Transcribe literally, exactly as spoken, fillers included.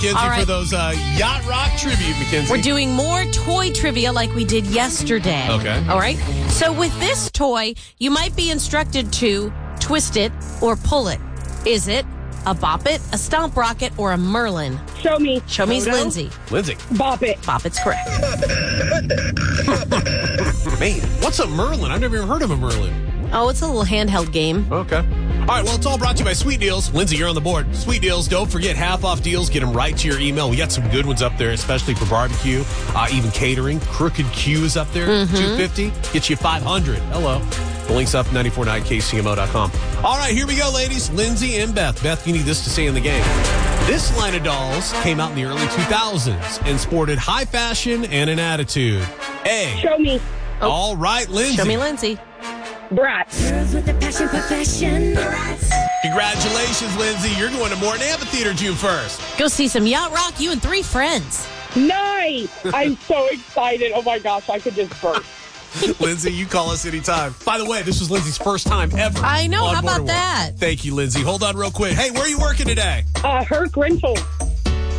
Mackenzie, All right. for those uh, Yacht Rock tribute, Mackenzie. We're doing more toy trivia like we did yesterday. Okay. All right. So with this toy, you might be instructed to twist it or pull it. Is it a Bop It, a Stomp Rocket, or a Merlin? Show me. Show me's Toto? Lindsay. Lindsay. Bop it. Bop It's correct. Man, what's a Merlin? I've never even heard of a Merlin. Oh, it's a little handheld game. Okay. All right, well, it's all brought to you by Sweet Deals. Lindsay, you're on the board. Sweet Deals, don't forget half-off deals. Get them right to your email. We got some good ones up there, especially for barbecue, uh, even catering. Crooked Q is up there, Mm-hmm. two hundred fifty dollars. Get you five hundred dollars. Hello. The link's up, nine four nine K C M O dot com. All right, here we go, ladies. Lindsay and Beth. Beth, you need this to stay in the game. This line of dolls came out in the early two thousands and sported high fashion and an attitude. A. Show me. All right, Lindsay. Show me Lindsay. Bratz. Girls with a passion for fashion. Congratulations, Lindsay. You're going to Morton Amphitheater June first. Go see some Yacht Rock, you and three friends. Nice. I'm so excited. Oh, my gosh. I could just burst. Lindsay, you call us anytime. By the way, this was Lindsay's first time ever. I know. on How about Border War. that? Thank you, Lindsay. Hold on real quick. Hey, where are you working today? Uh, Herc Rental.